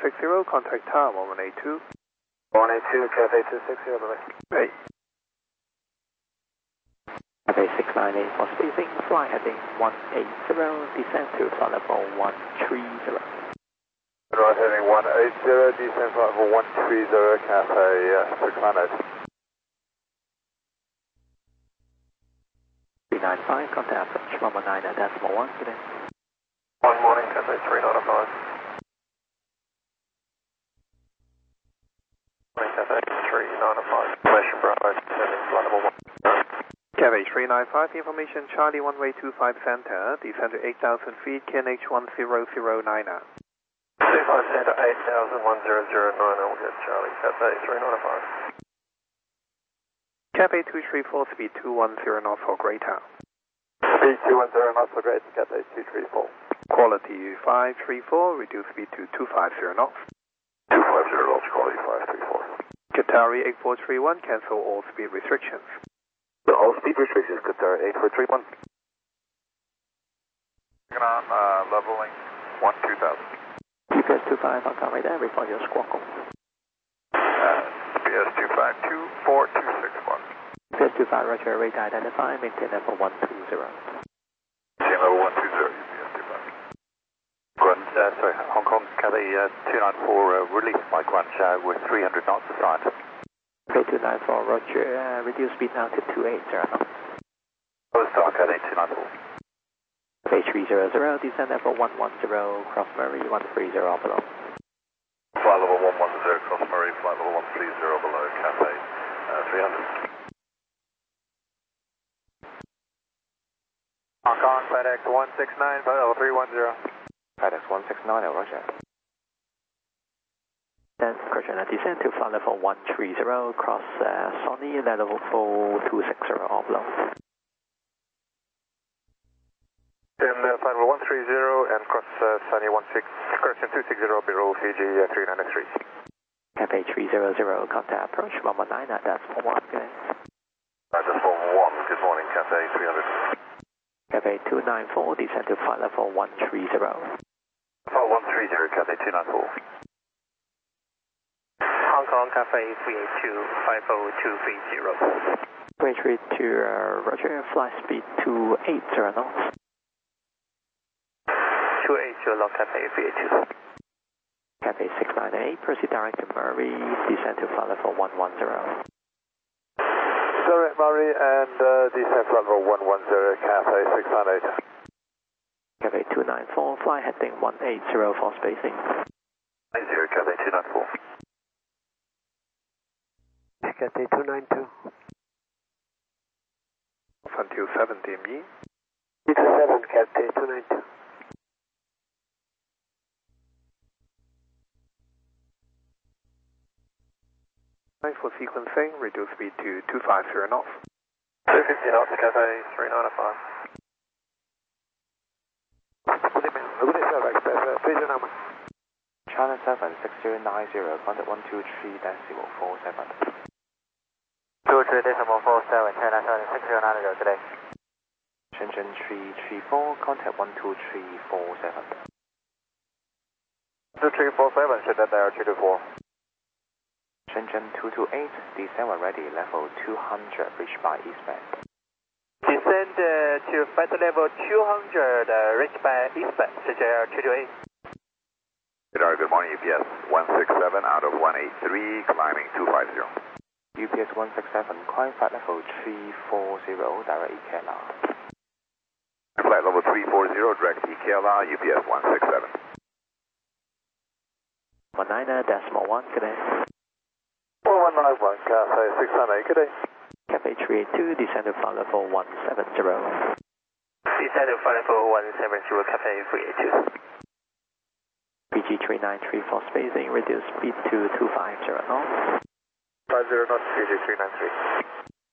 260, contact tower 1182. 182, Cafe 260, bye-bye. Hey. Cafe 698 for spacing, fly heading 180, descend to flight level 130. Right heading 180, descend flight level 130, Cafe 698. 395, contact approach 119.1, good day. One morning, Cafe 395. Cafe 395, information Bravo, descending flight level 1. Cafe 395, information Charlie 1-way 25 center, descend to 8,000 feet, KNH 10090. 25 center, 8,000, 1009, we'll get Charlie, Cafe 395. Cafe 234, speed 210 knots for Greytown. Speed 210 knots for Great, Cafe 234. Quality 534, reduce speed to 250 knots. 250 knots, quality 534. Qatari 8431, cancel all speed restrictions. All speed restrictions, Qatar 8431. On leveling 12000. UPS 25 on runway there, report your squawk. UPS 2524261. UPS 25, roger, rate identify, maintain level 120. Team level 120, UPS 25. Grunge, sorry, Hong Kong, Cathay 294, release by Grunge with 300 knots assigned. Okay, 294, roger, reduce speed now to 280. Close to Cathay 294. Okay, 300, descend level 110, cross Murray 130 below. Flight level 110, cross Murray, flight level 130 below, Cathay 300. Hong Kong, FedEx 169, flight level 310. FedEx 169, roger. Then, correction, descend to flight level 130, cross Sony, level 4260 below. Then flight level 130 and cross Sunny correction 260 below Fiji 393. Cafe 300, contact approach 119, that's for 1, okay. That's for 1, good morning, Cafe 300. Cafe 294, descend to flight level 130. Flight 130, Cafe 294. Hong Kong, Cafe 382, 50230. 332, roger, flight speed 280 knots. 280, log Cafe 382. Cafe 698, proceed direct to Murray, descend to flight level 110. Direct Murray and descend flight level 110, Cafe 698. Cafe 294, fly heading 180 for spacing. 90, Cafe 294. Cafe 292. Until 7 DME. 7, Cafe 292. For sequencing, reduce speed to 250 knots. 250 knots, Cafe 395. Good day, sir, Express, please your number. China 7, 6090, contact 123.47. 23.47, China 7, 6090 today. Shenzhen 334, contact 12347. 2347, Shenzhen Air 224. Shenzhen 228, descend when ready, level 200, reached by eastbound. Descend to flight level 200, reached by eastbound, Shenzhen Air 228. Good morning, UPS 167 out of 183, climbing 250. UPS 167, climb flight level 340, direct EKLR. Flight level 340, direct EKLR, UPS 167. 19.1, good day. 4191, Cafe 698, good day. Cafe 382, descend to flight level 170. Descend to flight level 170, Cafe 382. PG 393 for spacing, reduce speed to 250 knots. 50 knots, PG 393.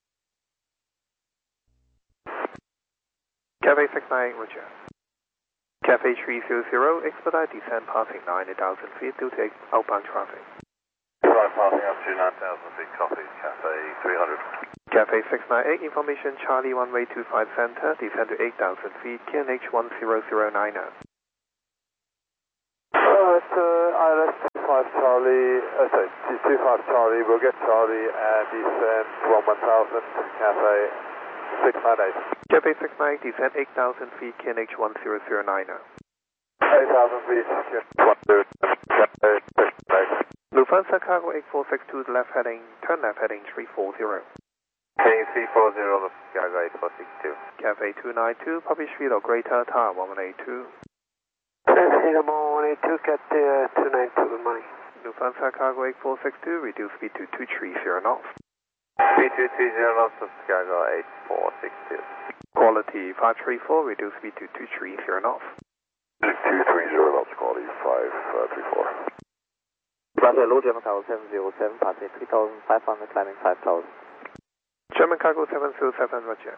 Cafe 698, roger. Cafe 300, expedite descent passing 90,000 feet due to outbound traffic. Right, passing up to 9,000 feet, copy, Cafe 300. Cafe 698, information Charlie 1-way 25 center, descend to 8,000 feet, KNH 10090. It's ILS Charlie, sorry, 25 Charlie, we'll get Charlie and descend 1000, Cathay 698. Cathay 698, descend 8,000 feet, KNH 1009 now. 8,000 feet, Cathay 698. Lufthansa Cargo 8462, left heading, turn left heading 340. Heading 340, Chicago 8462. Cathay 292, publish speed or greater, tower 1182. Singapore 182, Cathay 292, good morning. Lufthansa Cargo 8462, reduce speed to 230 knots. 3230 knots of Chicago 8462. Quality 534, reduce speed to 230 knots. 230 knots, quality 534. Brother, low German Cargo 707, passing 3,500, climbing 5,000. German Cargo 707, roger.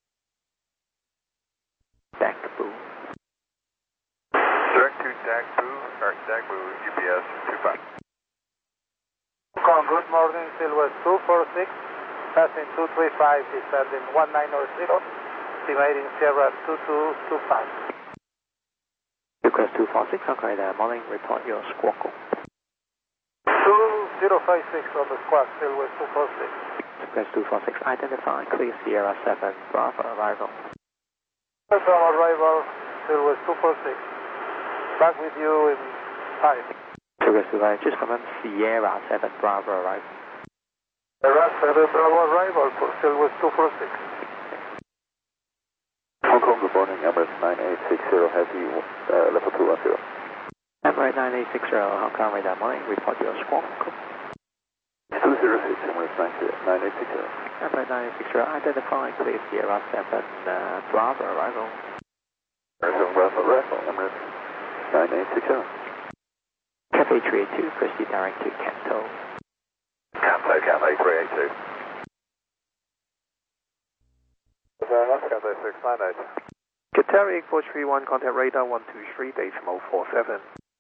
Dagbu. Direct to Dagbu, UPS 25. Good morning, Silver 246, passing 235, descending 1900, estimating Sierra 2225. Request 246, okay, morning, report your squawk. 2056 on the squawk, Silver 246. Request 246, identify, clear Sierra 7, Bravo, arrival. Arrival, Silver 246. Back with you in 5. Request 246, just confirm Sierra 7, Bravo, arrival. Sierra 7, Bravo, arrival, Silver 246. Hong Kong, good morning, Emirates 9860, heavy, level 210. Emirates 9860, Hong Kong radar, morning, report your squawk. 206, Emirates 9860. Emirates 9860, identify, clear Sierra 7, Bravo, arrival. Bravo, arrival, Emirates 9860. Cathay 382, proceed direct to Canto. Cathay 382. Cathay 698. Qatari 8431, contact radar 123.47.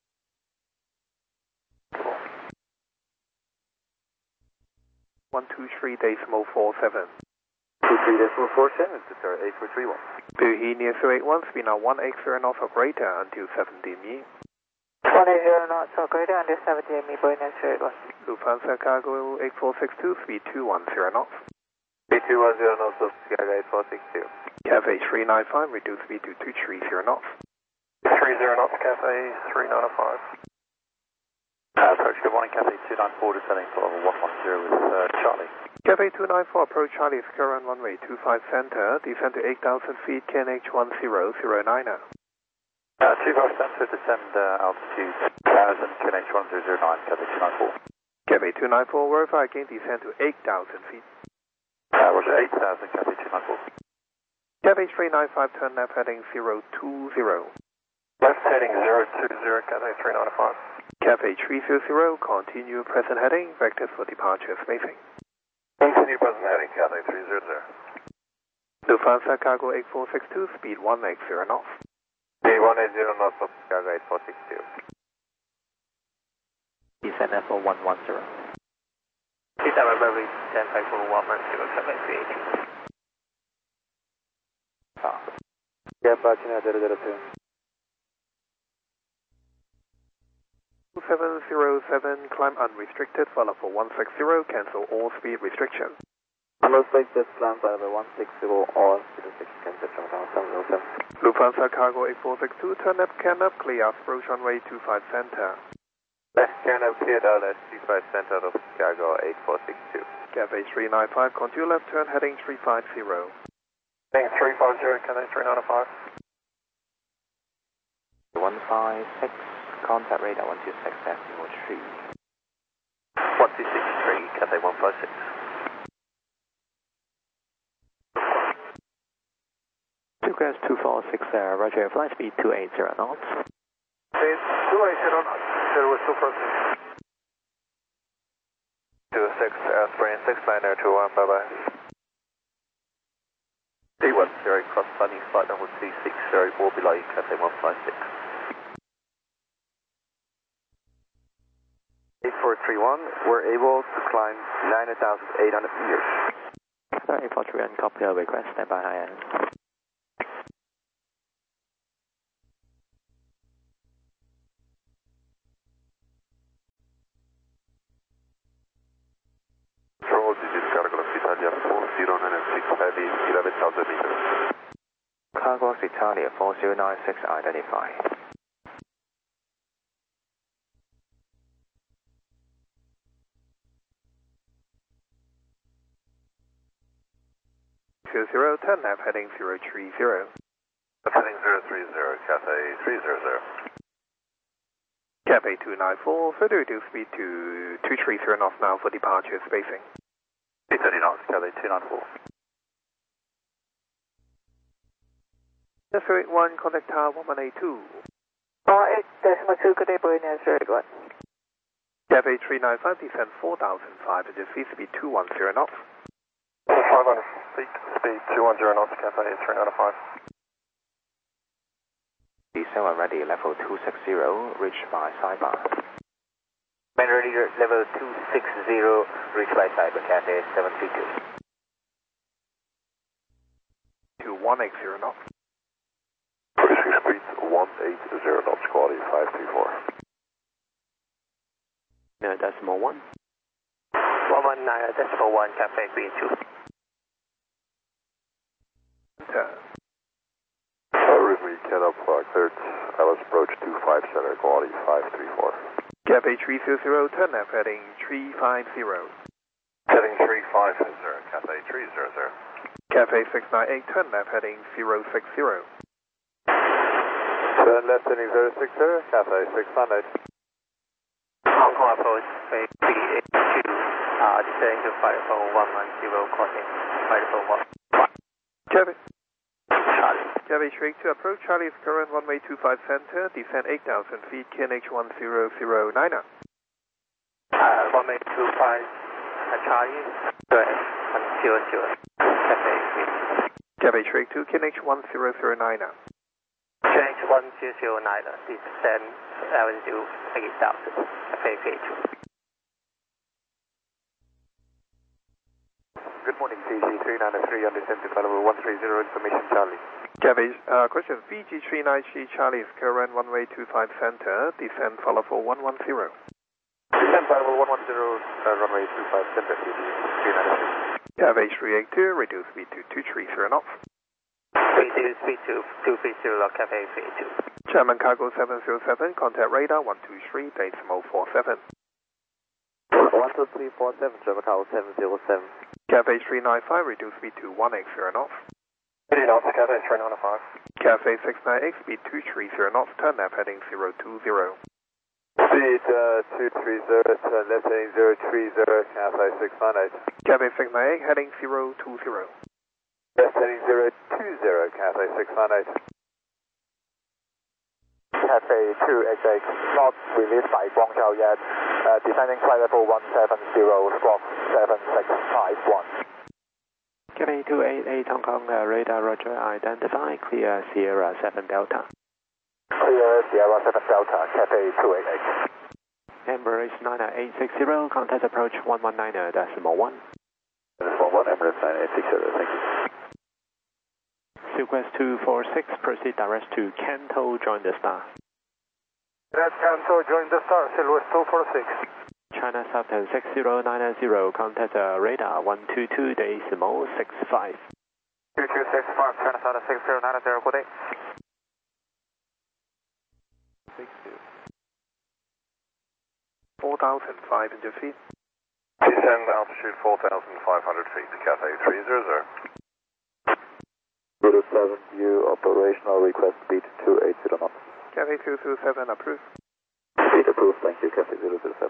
123.47. 23.47, Qatar 8431. Bohemia 281, speed now 180 knots or greater until 70 mi. 180 knots or greater until 70 mi, Bohemia 281. Lufthansa Cargo 8462, speed 210 knots. Speed 210 knots of Chicago 8462. Cathay 395, reduce speed to 230 knots. 30 knots, Cathay 395. Approach, good morning, Cathay 294, descending to level 110 with Charlie. Cathay 294, approach Charlie's current runway 25 center, descend to 8,000 feet, KNH 1009 now. 25 center, descend altitude 1000, KNH 1009, Cathay 294. Cathay 294, verify again, descend to 8,000 feet. Roger, 8,000, Cathay 294. Cathay 395, turn left heading 020. Left heading 020, Cathay 395. Cathay 300, continue present heading, vectors for departure spacing. Continue present heading, Cathay 300. Lufthansa Cargo 8462, speed 180 knots. Speed 180 knots of Chicago 8462. Descend level 110. Descend level 1054 Cathay 380. Yeah, China 002. 2707, climb unrestricted, follow for 160, cancel all speed restriction. Unrestricted, climb by the 160, all speed restriction, cancel 707. Lufthansa Cargo 8462, turn left canop, clear approach runway 25 center. Left canop cleared out at 25 center of Chicago 8462. Cathay 395, continue left turn heading 350. Heading 350, Cathay 395. 156, contact radar 126, decimal 3. 1263, Cathay 156. Request 246, roger, flight speed 280 knots. Speed 280 knots, there was 246. 26, Spring 69021, bye-bye. D10, cross landing flight number 260, will below Cathay 156. 8431, we're able to climb 9,800 meters. 8431, copy your request, stand by high end. meters. Carglass Italia 4096 identify. Zero, turn left heading 030. Heading 030, Cathay 300. Cathay 294, further reduce speed to 230 knots now for departure spacing. 230 knots, Cathay 294. Desert 1, contact tower 1182. 8.2, good day, Buenos Aires. Cathay 395, descend 4,500 feet, speed 210 knots. 500 feet, speed 210 knots, Cathay 395. Descend ready, level 260, reached by Cyber. Main ready, level 260, reached by Cyber, Cathay 732. 2180 knots. Cruising speed 180 knots, quality 534. Decimal 1. 119, decimal 1, Cathay 32. Ridley, Kenneth, cleared. ILS approach 25 center, quality 534. Cathay 300, turn left heading 350. Heading 350, Cathay 300. Cathay 698, turn left heading 060. Turn left heading 060, Cathay 698. Hong Kong approach, phase 382, descending to flight level 110, crossing flight level 1. Cathay straight to approach Charlie's current runway 25 center, descend 8,000 feet, KNH 1009er. Runway 25, Charlie, go ahead, 100, Cathay 3. Cathay straight to KNH 1009er. KNH 1009er, descend altitude 8,000, Cathay 32. Good morning, CG393 on descent to level 130, information Charlie. Cathay, question, VG393 Charlie's current runway 25 center, descend follow for 110. Descend level 110, runway 25 center, CG393. Cathay 382, reduce speed to 230 knots. Reduce speed to 230, Cathay 32. German cargo 707, contact radar 123, decimal 47. 12347, German cargo 707. Cathay 395, reduce speed to 180 knots. 80 knots, Cathay 395. Cathay 698, speed 230 knots, turn left heading 020. Speed 230, turn left heading 030, Cathay 698. Cathay 698, heading 020. Left heading 020, Cathay 698. Cathay 288, not released by Guangzhou yet. Descending flight level 170, squawk 7651. Cathay 288 Hong Kong radar roger, identify, clear Sierra 7 Delta. Clear Sierra 7 Delta, Cathay 288. Emirates 90860, contact approach 119, decimal 1. Decimal 1, Emirates 9860, thank you. Silkwest 246, proceed direct to Kanto, join the star. That's Kanto, join the star, Silkwest 246. China Southern 6090, contact radar 122, decimal 65. 2265, China Southern 6090, good day. 4,500 feet. Descend altitude 4,500 feet, Cathay 300. 07, view operational, request speed 280 knots. Cathay 227, approved. Speed approved, thank you, Cathay 007.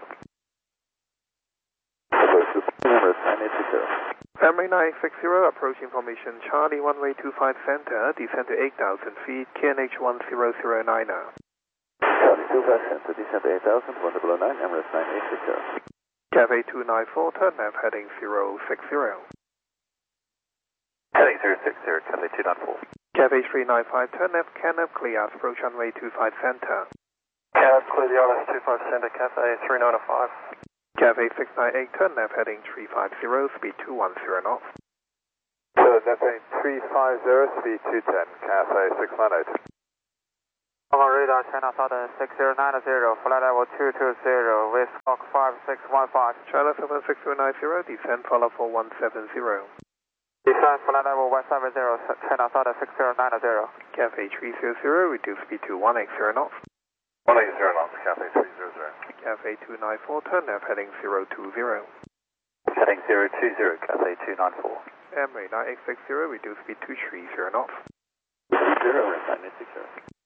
Family 960, approach information, Charlie, runway 25 center, descend to 8,000 feet, KNH 1009er. Charlie 25 center, descend to 8,000, 1009, Emirates 9860. Cathay 294, turn left heading 060. Heading 060, Cathay 294. Cathay 395, turn left, Canop, clear, approach runway 25 center. Canop, clear the RS 25 center, Cathay 395. Cathay 698, turn left heading 350, speed 210 knots. Turn left heading 350, speed 210, Cathay 698. On radar, China Southern 6090, flight level 220, with squawk 5615. China 76090, descend follow for 170. Descend Turn flight level 170, China Southern 6090. Cathay 300, reduce speed to 180 knots. 180 knots, Cathay 300. Cathay 294, turn left heading 020. Heading 020, Cathay 294. Emirates 9860, reduce speed to 30 knots. 0, China 60.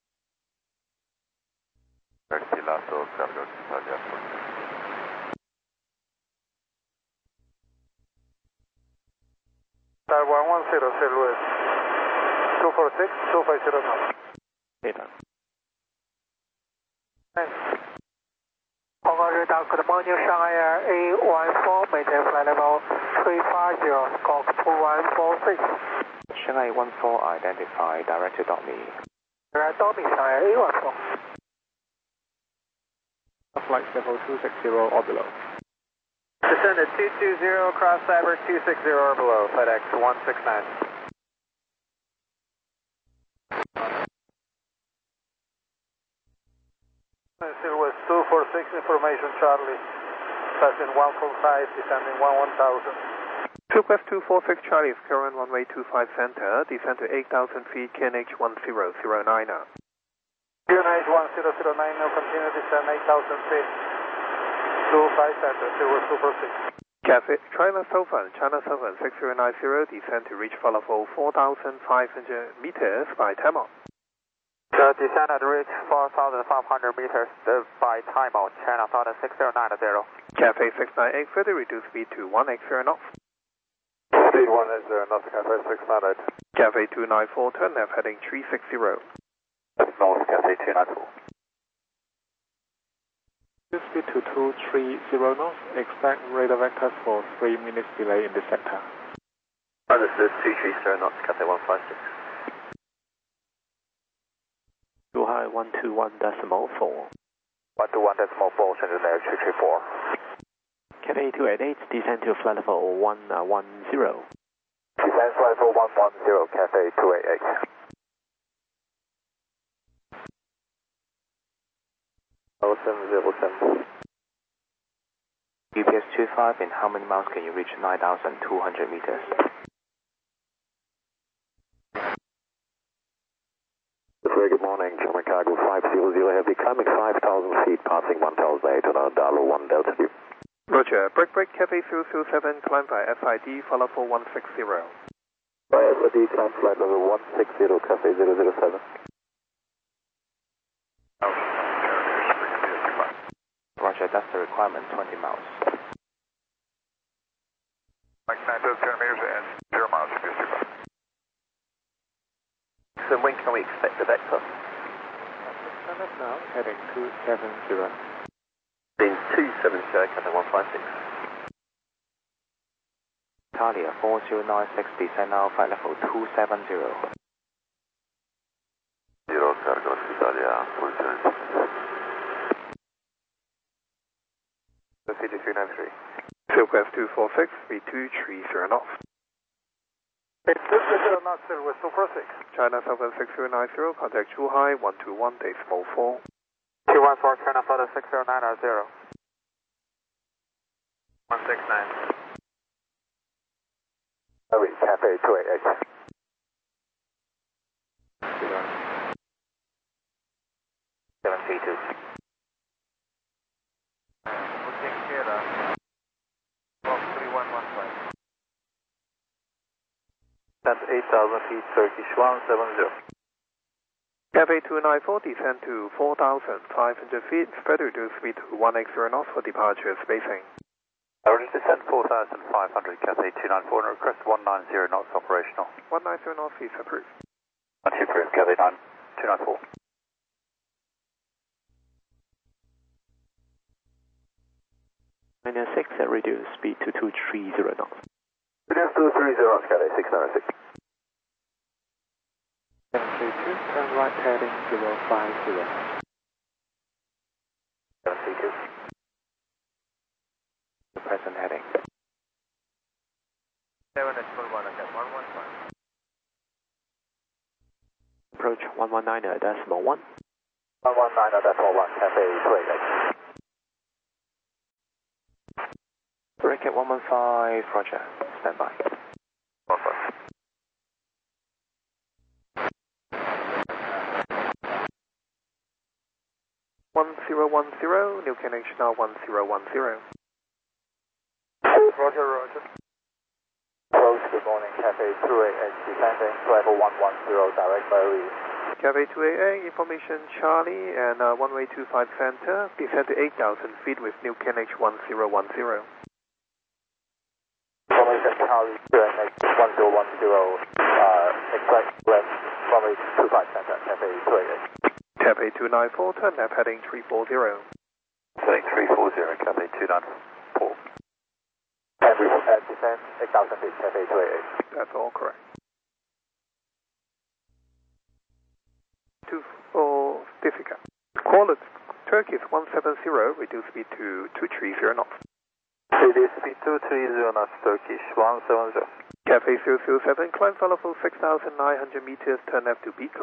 Perfilato, cargo Italia. Taiwan 100, Silhouette 246, 250 knots. Data. Hong Kong Radar, good morning, Shanghai Air A14, maintain flight level 350, Squawk 2146. Shanghai 14 identified, direct to me. Domi, Shanghai Air A14. Flight level 260 or below. Descend at 220, cross Cyber 260 or below, FedEx 169. Silhouette 246, information Charlie. Passing 145, descending 1000. Southwest 246 Charlie is current runway 25 center, descend to 8,000 feet, KNH 1009. QNH 1009, now continue descend 8,000 feet. 25 center, Silhouette 246. Cathay, China Southern, China Southern 6090, descend to reach fall level 4,500 meters by Tamil. Descend at reach 4,500 meters by time out, China Southern 6090. Cathay 698, further reduce speed to 180 knots. Speed 180 knots, Cathay 698. Cathay 294, turn left heading 360. That's north, Cathay 294. Speed to 230 knots. Expect radar vectors for 3 minutes delay in the sector. Understood, 230 knots, Cathay 156. Zhuhai 121.4. 121.4, change in air 234. Cathay 288, descend to flight level 110. Descend flight level 110, Cathay 288. UPS 25, in how many miles can you reach 9,200 meters? Very good morning, German Cargo 500, heavy climbing 5,000 feet, passing 1,800, Dalo 1 Delta View. Roger, break, Cathay 007, climb by SID, follow for 160. By SID, climb flight level 160, Cathay 007. Roger, that's the requirement, 20 miles. Mike 9 centimeters and 0 miles, UPS 25. So when can we expect the vector? Turn left now, heading 270. Been 270, Cathay 156. Italia 4096, descend now, flight level 270. 0 Cargo Italia, full turn. CG 393. Southwest 246, speed 230 knots. 230 knots, Silhouette 246. China Southern 6090, contact Zhuhai 121.4. 214, China Southern 6090. 169. Hurry, Cathay 288. 732. That's 8,000 feet, Turkish 170. Cathay 294, descend to 4,500 feet, further reduce speed to 180 knots for departure spacing. Already descend 4,500, Cathay 294, and request 190 knots operational. 190 knots is approved. 123, Cathay 294. Minus 6, reduce speed to 230 knots. Reduce 230, Cathay 696. 732, turn right heading 050. 732. The present heading. 7 at 1 at 115. Approach 119.1. 119.1, Cathay 288. Break at 115, roger. Stand by. 115. New connection now 1010. Roger, Roger. Close, good morning, Cafe 2AH, descending level 110, direct Paris. Cafe 2AA, information Charlie and one-way 25 center, descend to 8,000 feet with New KNH 1010. Information Charlie, QNH 1010, exact left, runway 25 center, Cafe 2AH. Cafe 294, turn left heading 340. Heading 340, Cafe 294. And we descend 8,000 feet, Cafe 2AH. That's all correct. 24 difficult. Quality Turkish 170, reduce speed to 230 knots. Reduce speed 230 knots, Turkish 170. Cafe 007, climb follow for 6,900 meters, turn left to Bico.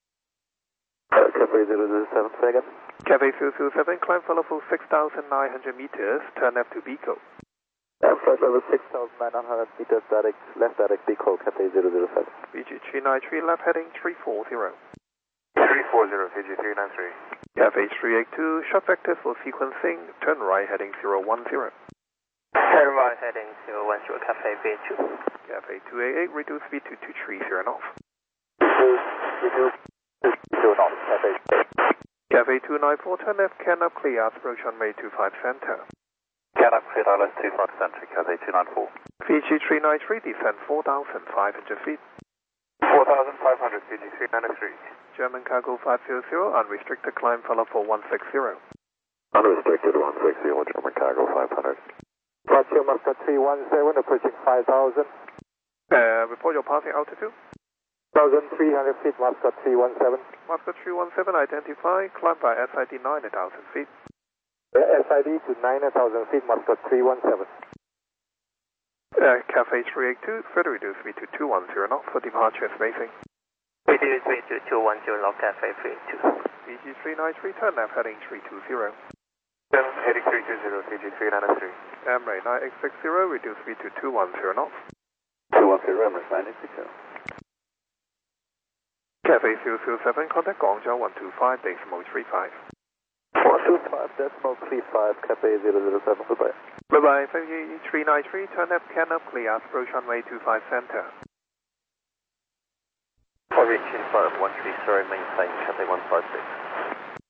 Cafe 007, second. Cafe 007, climb follow for 6,900 meters, turn left to Bico. Flight level 6,900 meters, direct, left direct Bico, Cafe 007. VG 393, left heading 340. 340, VG 393. Cafe 382, short vector for sequencing, turn right heading 010. Turn right heading 010, Cafe B2. Cafe 288, reduce speed to 230 knots. Reduce 2 knots, Cafe 2. Cafe 294, turn left, Canop, clear, approach on May 25 center. Canop, clear, ILS 25 center, Cafe 294. VG 393, descend 4,500 feet. 4,500, VG 393. German cargo 500, unrestricted climb follow for 160. Unrestricted 160, German cargo 500. Roger, Muscat 317, approaching 5,000. Report your passing altitude. 1,300 feet, Muscat 317. Muscat 317, identify, climb by SID 9,000 feet. SID to 9,000 feet, Muscat 317. Cafe 382, further reduce speed to 210 knots for departure spacing. Reduce speed to 210, log Cafe 32. VG 393, turn left heading 320. Heading 320, VG 393. Emirates 9860, reduce speed to 210 knots. 210, Emirates 9860. Cafe 007, contact Guangzhou 125, decimal 35. 125, decimal 35, Cafe 007, goodbye. Bye-bye, VG 393, turn left, Canop, clear, approach on May 25 center. Origin 5130, maintain Cafe 156.